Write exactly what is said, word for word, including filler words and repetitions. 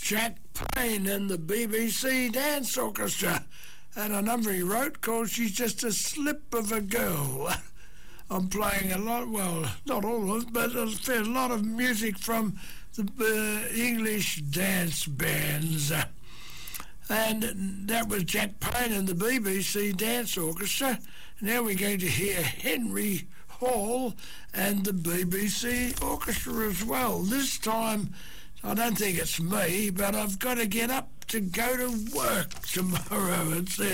Jack Payne and the B B C Dance Orchestra, and a number he wrote called She's Just a Slip of a Girl. I'm playing a lot, well, not all of it, but a fair lot of music from the uh, English dance bands. And that was Jack Payne and the B B C Dance Orchestra. Now we're going to hear Henry Hall and the B B C Orchestra as well. This time, I don't think it's me, but I've got to get up to go to work tomorrow. It's their